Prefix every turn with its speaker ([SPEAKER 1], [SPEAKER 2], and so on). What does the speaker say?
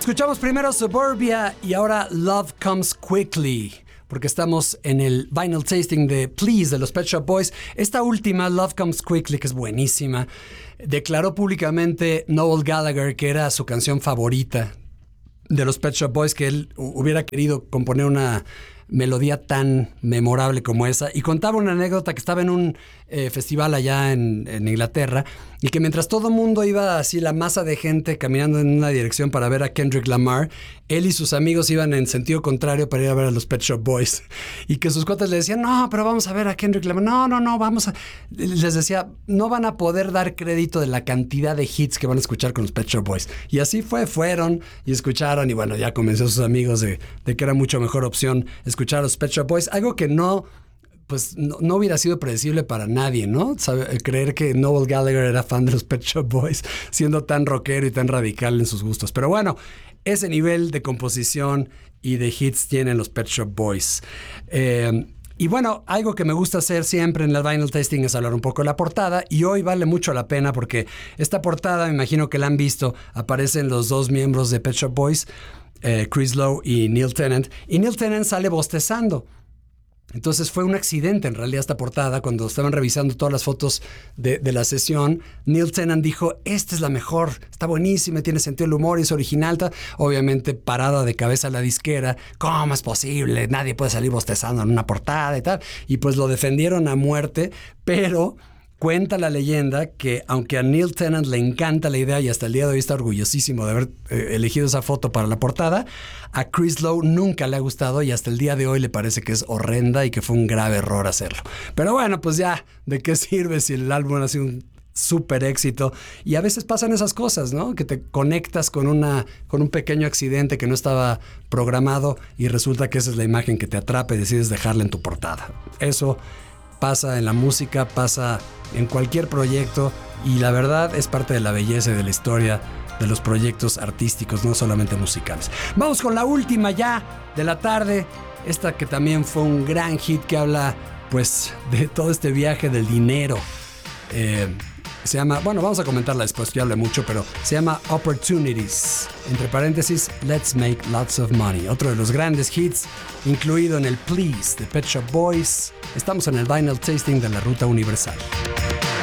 [SPEAKER 1] Escuchamos primero Suburbia y ahora Love Comes Quickly, porque estamos en el vinyl tasting de Please de los Pet Shop Boys. Esta última, Love Comes Quickly, que es buenísima, declaró públicamente Noel Gallagher que era su canción favorita de los Pet Shop Boys, que él hubiera querido componer una melodía tan memorable como esa, y contaba una anécdota que estaba en un festival allá en Inglaterra, y que mientras todo el mundo iba así, la masa de gente caminando en una dirección para ver a Kendrick Lamar, él y sus amigos iban en sentido contrario para ir a ver a los Pet Shop Boys, y que sus cuates le decían, no, pero vamos a ver a Kendrick Lamar, no, vamos a... Les decía, no van a poder dar crédito de la cantidad de hits que van a escuchar con los Pet Shop Boys, y así fueron y escucharon, y bueno, ya convenció a sus amigos de que era mucho mejor opción escuchar a los Pet Shop Boys, algo que no hubiera sido predecible para nadie, ¿no? Creer que Noel Gallagher era fan de los Pet Shop Boys, siendo tan rockero y tan radical en sus gustos. Pero bueno, ese nivel de composición y de hits tienen los Pet Shop Boys. Y bueno, algo que me gusta hacer siempre en el vinyl tasting es hablar un poco de la portada, y hoy vale mucho la pena porque esta portada, me imagino que la han visto, aparecen los dos miembros de Pet Shop Boys, Chris Lowe y Neil Tennant, y Neil Tennant sale bostezando. Entonces fue un accidente en realidad esta portada. Cuando estaban revisando todas las fotos de la sesión, Neil Tennant dijo, esta es la mejor, está buenísima, tiene sentido del humor, es original. Obviamente parada de cabeza la disquera, ¿cómo es posible? Nadie puede salir bostezando en una portada y tal. Y pues lo defendieron a muerte, pero... Cuenta la leyenda que aunque a Neil Tennant le encanta la idea y hasta el día de hoy está orgullosísimo de haber elegido esa foto para la portada, a Chris Lowe nunca le ha gustado y hasta el día de hoy le parece que es horrenda y que fue un grave error hacerlo. Pero bueno, pues ya, ¿de qué sirve si el álbum ha sido un súper éxito? Y a veces pasan esas cosas, ¿no? Que te conectas con un pequeño accidente que no estaba programado y resulta que esa es la imagen que te atrapa y decides dejarla en tu portada. Eso pasa en la música, pasa en cualquier proyecto, y la verdad es parte de la belleza y de la historia de los proyectos artísticos, no solamente musicales. Vamos con la última ya de la tarde, esta que también fue un gran hit que habla pues de todo este viaje del dinero. Se llama, bueno, vamos a comentarla después, ya hablé mucho, pero se llama Opportunities, entre paréntesis, Let's Make Lots of Money, otro de los grandes hits, incluido en el Please de Pet Shop Boys. Estamos en el vinyl tasting de la Ruta Universal.